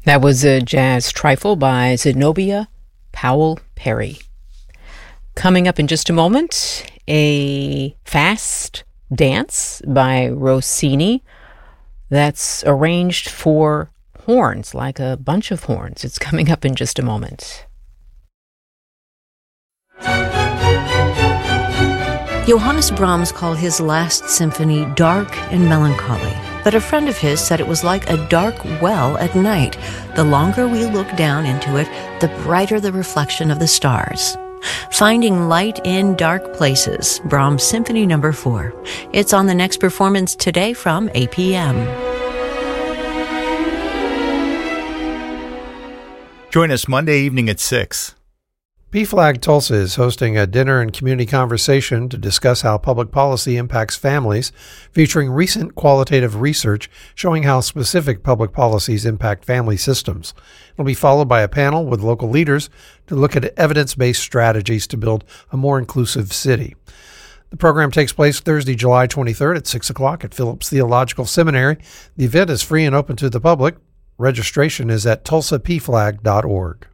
That was a jazz trifle by Zenobia Powell Perry. Coming up in just a moment, a fast dance by Rossini that's arranged for horns, like a bunch of horns. It's coming up in just a moment. Johannes Brahms called his last symphony dark and melancholy, but a friend of his said it was like a dark well at night. The longer we look down into it, the brighter the reflection of the stars. Finding light in dark places, Brahms Symphony No. 4. It's on the next performance today from APM. Join us Monday evening at 6. PFLAG Tulsa is hosting a dinner and community conversation to discuss how public policy impacts families, featuring recent qualitative research showing how specific public policies impact family systems. It'll be followed by a panel with local leaders to look at evidence-based strategies to build a more inclusive city. The program takes place Thursday, July 23rd at 6 o'clock at Phillips Theological Seminary. The event is free and open to the public. Registration is at tulsapflag.org.